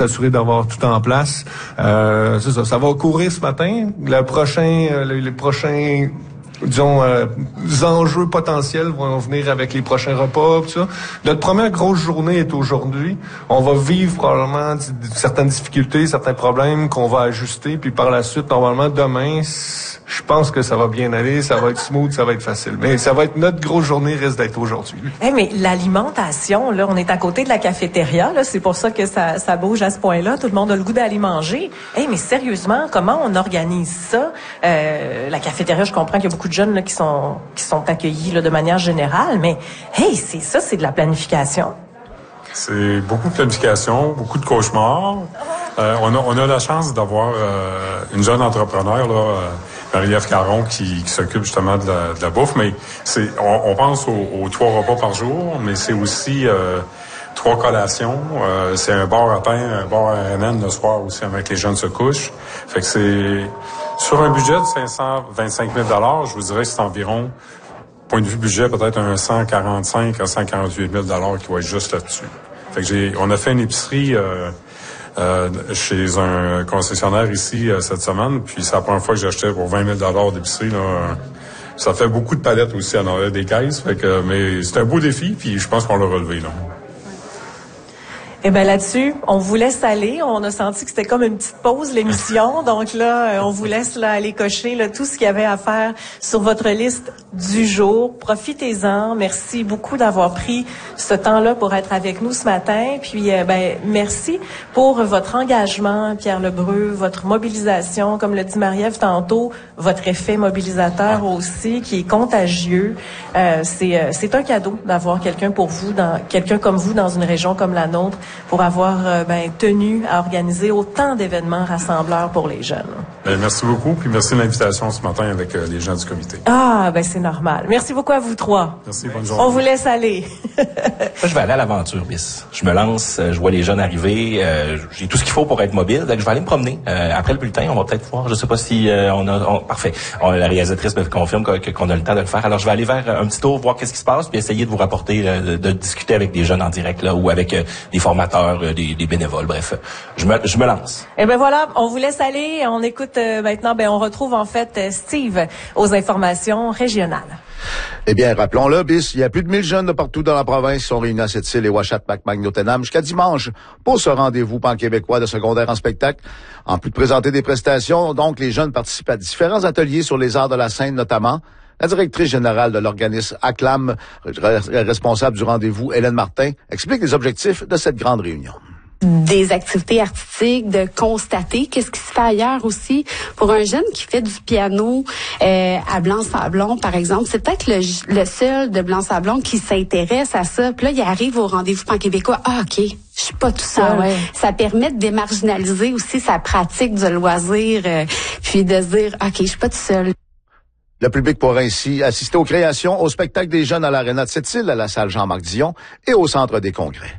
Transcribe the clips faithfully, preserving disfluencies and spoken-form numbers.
s'assurer d'avoir tout en place. Euh, c'est ça, ça va courir ce matin. Le prochain, euh, les, les prochains disons, euh, enjeux potentiels vont venir avec les prochains repas, tout ça. Notre première grosse journée est aujourd'hui. On va vivre probablement d- certaines difficultés, certains problèmes qu'on va ajuster, puis par la suite, normalement, demain, je pense que ça va bien aller, ça va être smooth, ça va être facile. Mais ça va être notre grosse journée, risque d'être aujourd'hui. Hey, mais l'alimentation, là, on est à côté de la cafétéria, là, c'est pour ça que ça, ça bouge à ce point-là. Tout le monde a le goût d'aller manger. Hey, mais sérieusement, comment on organise ça? Euh, la cafétéria, je comprends qu'il y a beaucoup de jeunes là, qui sont qui sont accueillis là, de manière générale, mais hey, c'est ça, c'est de la planification. C'est beaucoup de planification, beaucoup de cauchemars. Euh, on, a, on a la chance d'avoir euh, une jeune entrepreneur, là, euh, Marie-Ève Caron, qui, qui s'occupe justement de la, de la bouffe. Mais c'est, on, on pense aux, aux trois repas par jour, mais c'est aussi euh, trois collations. Euh, c'est un bar à pain, un bar à N N le soir aussi, avec les jeunes se couchent. Fait que c'est sur un budget de cinq cent vingt-cinq mille dollars, je vous dirais que c'est environ, point de vue budget, peut-être un cent quarante-cinq à cent quarante-huit mille dollars qui va être juste là-dessus. Fait que j'ai, on a fait une épicerie euh, euh, chez un concessionnaire ici euh, cette semaine, puis c'est la première fois que j'achetais pour vingt mille dollars d'épicerie. Là. Ça fait beaucoup de palettes aussi à l'envers des caisses, fait que, mais c'est un beau défi, puis je pense qu'on l'a relevé, là. Eh ben là-dessus, on vous laisse aller. On a senti que c'était comme une petite pause, l'émission. Donc là, on vous laisse là aller cocher là, tout ce qu'il y avait à faire sur votre liste du jour. Profitez-en. Merci beaucoup d'avoir pris ce temps-là pour être avec nous ce matin. Puis, euh, ben merci pour votre engagement, Pierre Lebreu, votre mobilisation, comme le dit Marie-Ève tantôt, votre effet mobilisateur aussi, qui est contagieux. Euh, c'est, euh, c'est un cadeau d'avoir quelqu'un pour vous, dans, quelqu'un comme vous dans une région comme la nôtre, pour avoir euh, ben, tenu à organiser autant d'événements rassembleurs pour les jeunes. Bien, merci beaucoup, puis merci de l'invitation ce matin avec euh, les gens du comité. Ah, ben c'est normal. Merci beaucoup à vous trois. Merci, bonne journée. On vous laisse aller. Moi, je vais aller à l'aventure, bis. Je me lance, je vois les jeunes arriver, euh, j'ai tout ce qu'il faut pour être mobile, donc je vais aller me promener. Euh, après le bulletin, on va peut-être voir, je sais pas si euh, on a... On, parfait. On, la réalisatrice me confirme que, qu'on a le temps de le faire. Alors, je vais aller vers un petit tour, voir qu'est-ce qui se passe, puis essayer de vous rapporter, euh, de, de discuter avec des jeunes en direct, là, ou avec euh, des formateurs, Des, des bénévoles, bref. Je me, je me lance. Eh ben voilà, on vous laisse aller. On écoute euh, maintenant, ben on retrouve en fait Steve aux informations régionales. Eh bien, rappelons-le, bis, il y a plus de mille jeunes de partout dans la province qui sont réunis à cette île et Ouachat-Mac-Magnotenam jusqu'à dimanche pour ce rendez-vous pan-québécois de secondaire en spectacle. En plus de présenter des prestations, donc, les jeunes participent à différents ateliers sur les arts de la scène notamment. La directrice générale de l'organisme Acclam, responsable du rendez-vous, Hélène Martin, explique les objectifs de cette grande réunion. Des activités artistiques, de constater qu'est-ce qui se fait ailleurs aussi. Pour un jeune qui fait du piano euh, à Blanc-Sablon, par exemple, c'est peut-être le, le seul de Blanc-Sablon qui s'intéresse à ça. Puis là, il arrive au rendez-vous pan-québécois. Ah, OK, je suis pas tout seul. Ah, ouais. Ça permet de démarginaliser aussi sa pratique du loisir, euh, puis de se dire, OK, je suis pas tout seul. Le public pourra ainsi assister aux créations, au spectacle des jeunes à l'Aréna de Sept-Îles, à la salle Jean-Marc Dion et au centre des congrès.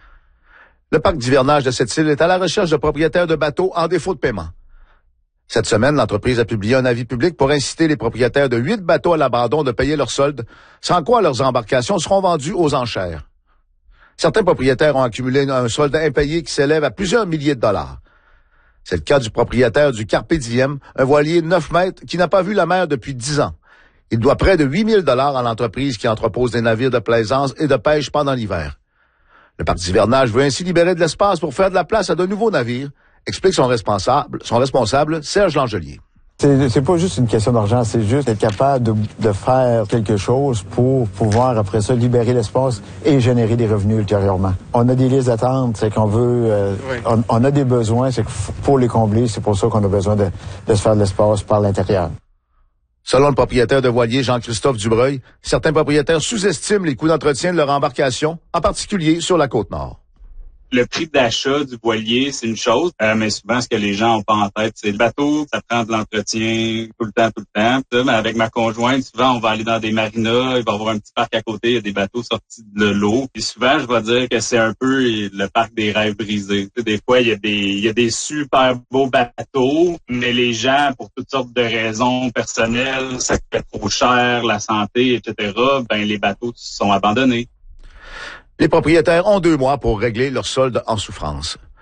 Le parc d'hivernage de Sept-Îles est à la recherche de propriétaires de bateaux en défaut de paiement. Cette semaine, l'entreprise a publié un avis public pour inciter les propriétaires de huit bateaux à l'abandon de payer leur solde, sans quoi leurs embarcations seront vendues aux enchères. Certains propriétaires ont accumulé un solde impayé qui s'élève à plusieurs milliers de dollars. C'est le cas du propriétaire du Carpe Diem, un voilier de neuf mètres qui n'a pas vu la mer depuis dix ans. Il doit près de huit mille dollars à l'entreprise qui entrepose des navires de plaisance et de pêche pendant l'hiver. Le parc d'hivernage veut ainsi libérer de l'espace pour faire de la place à de nouveaux navires, explique son responsable, son responsable Serge Langelier. C'est, c'est pas juste une question d'argent, c'est juste être capable de, de faire quelque chose pour pouvoir, après ça, libérer l'espace et générer des revenus ultérieurement. On a des listes d'attente, c'est qu'on veut... Euh, oui. on, on a des besoins, c'est que pour les combler, c'est pour ça qu'on a besoin de, de se faire de l'espace par l'intérieur. Selon le propriétaire de voilier Jean-Christophe Dubreuil, certains propriétaires sous-estiment les coûts d'entretien de leur embarcation, en particulier sur la Côte-Nord. Le prix d'achat du voilier, c'est une chose, euh, mais souvent, ce que les gens ont pas en tête, c'est le bateau, ça prend de l'entretien tout le temps, tout le temps. Puis, mais avec ma conjointe, souvent, on va aller dans des marinas, il va y avoir un petit parc à côté, il y a des bateaux sortis de l'eau. Puis souvent, je vais dire que c'est un peu le parc des rêves brisés. Tu sais, des fois, il y a des il y a des super beaux bateaux, mais les gens, pour toutes sortes de raisons personnelles, ça coûte trop cher, la santé, et cetera, ben les bateaux sont abandonnés. Les propriétaires ont deux mois pour régler leur solde en souffrance.